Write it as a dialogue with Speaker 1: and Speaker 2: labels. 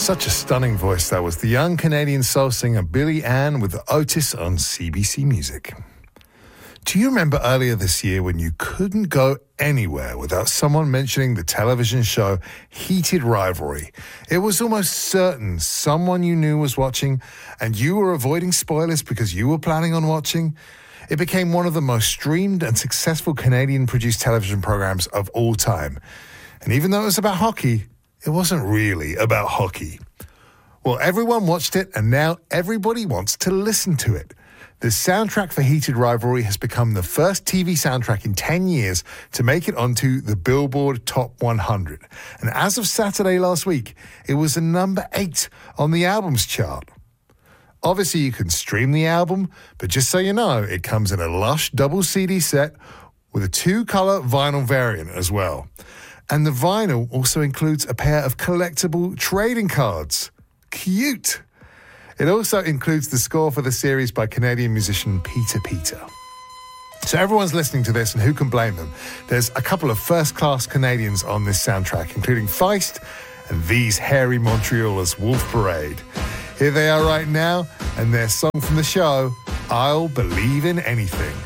Speaker 1: Such a stunning voice that was. The young Canadian soul singer Billy Ann with Otis on CBC Music. Do you remember earlier this year when you couldn't go anywhere without someone mentioning the television show Heated Rivalry? It was almost certain someone you knew was watching, and you were avoiding spoilers because you were planning on watching. It became one of the most streamed and successful Canadian-produced television programs of all time. And even though it was about hockey, it wasn't really about hockey. Well, everyone watched it, and now everybody wants to listen to it. The soundtrack for Heated Rivalry has become the first TV soundtrack in 10 years to make it onto the Billboard Top 100. And as of Saturday last week, it was a number 8 on the albums chart. Obviously, you can stream the album, but just so you know, it comes in a lush double CD set with a 2-color vinyl variant as well. And the vinyl also includes a pair of collectible trading cards. Cute! It also includes the score for the series by Canadian musician Peter Peter. So everyone's listening to this, and who can blame them? There's a couple of first-class Canadians on this soundtrack, including Feist and these hairy Montrealers, Wolf Parade. Here they are right now, and their song from the show, I'll Believe in Anything.